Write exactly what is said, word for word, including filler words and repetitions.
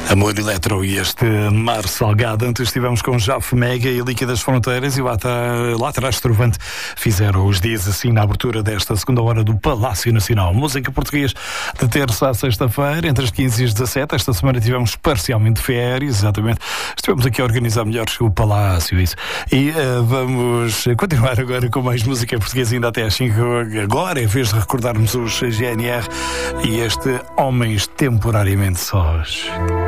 Amor Eletro e este Mar Salgado. Antes estivemos com Jaf Mega e Líquidas Fronteiras e lá, tá, lá atrás Trovante fizeram os dias assim na abertura desta segunda hora do Palácio Nacional. Música português de terça a sexta-feira, entre as quinze e as dezassete. Esta semana tivemos parcialmente férias, exatamente. Estivemos aqui a organizar melhor o Palácio, isso. E uh, vamos continuar agora com mais música portuguesa ainda até às cinco. Agora, em vez de recordarmos os G N R e este Homens Temporariamente Sós.